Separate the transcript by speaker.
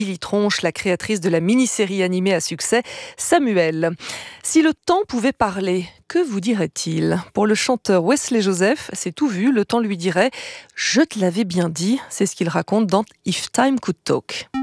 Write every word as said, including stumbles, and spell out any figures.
Speaker 1: Lily Tronche, la créatrice de la mini-série animée à succès Samuel. Si le temps pouvait parler, que vous dirait-il ? Pour le chanteur Wesley Joseph, c'est tout vu, le temps lui dirait « Je te l'avais bien dit », c'est ce qu'il raconte dans If Time Could Talk.